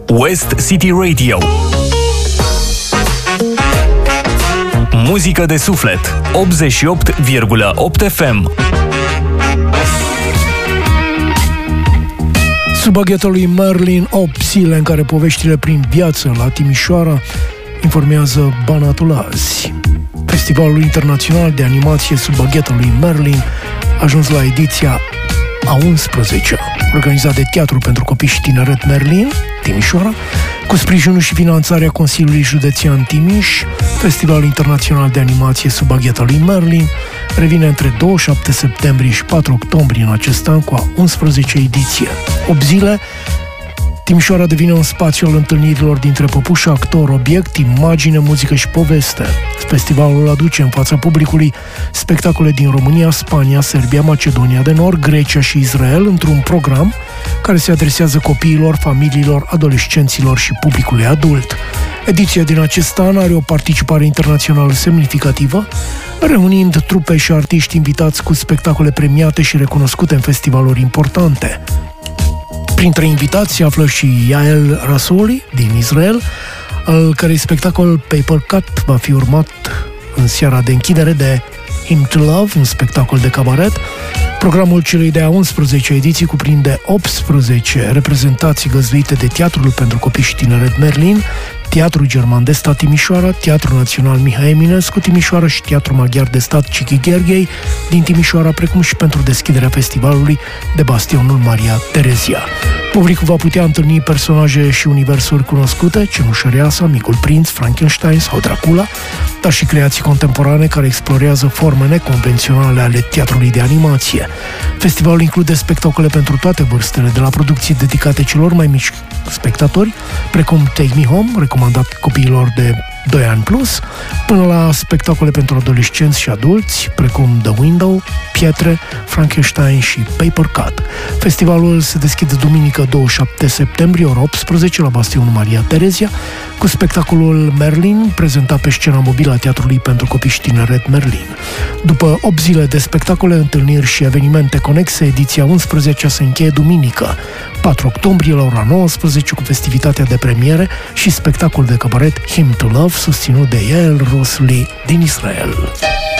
West City Radio. Muzică de suflet 88,8 FM. Sub bagheta lui Merlin, 8 zile în care poveștile prin viață la Timișoara, informează Banatul azi. Festivalul Internațional de Animație sub bagheta lui Merlin a ajuns la ediția a 11-a, organizat de Teatrul pentru Copii și Tineret Merlin, Timișoara, cu sprijinul și finanțarea Consiliului Județean Timiș. Festivalul Internațional de Animație sub bagheta lui Merlin revine între 27 septembrie și 4 octombrie în acest an cu a 11-a ediție. 8 zile, Timișoara devine un spațiu al întâlnirilor dintre păpușă, actor, obiect, imagine, muzică și poveste. Festivalul aduce în fața publicului spectacole din România, Spania, Serbia, Macedonia de Nord, Grecia și Israel într-un program care se adresează copiilor, familiilor, adolescenților și publicului adult. Ediția din acest an are o participare internațională semnificativă, reunind trupe și artiști invitați cu spectacole premiate și recunoscute în festivaluri importante. Printre invitați se află și Yael Rassouli din Israel, al cărei spectacol Paper Cut va fi urmat în seara de închidere de Hymn to Love, un spectacol de cabaret. Programul celei de-a 11 ediții cuprinde 18 reprezentații găzduite de Teatrul pentru Copii și Tineret Merlin, Teatrul German de Stat Timișoara, Teatrul Național Mihai Eminescu Timișoara și Teatrul Maghiar de Stat Cichi Gheorghei din Timișoara, precum și pentru deschiderea festivalului de Bastionul Maria Terezia. Publicul va putea întâlni personaje și universuri cunoscute, Cenușăreasa, Micul Prinț, Frankenstein sau Dracula, dar și creații contemporane care explorează forme neconvenționale ale teatrului de animație. Festivalul include spectacole pentru toate vârstele, de la producții dedicate celor mai mici spectatori, precum Take Me Home, recomandat copiilor de 2 ani plus, până la spectacole pentru adolescenți și adulți, precum The Window, Pietre, Frankenstein și Paper Cut. Festivalul se deschide duminică 27 septembrie, ora 18, la Bastionul Maria Terezia, cu spectacolul Merlin, prezentat pe scena mobilă a Teatrului pentru Copii și Tineret Merlin. După 8 zile de spectacole, întâlniri și evenimente conexe, ediția 11 se încheie duminică, 4 octombrie, la ora 19, cu festivitatea de premiere și spectacol de cabaret Hymn to Love, susținut de Yael Rassouli din Israel.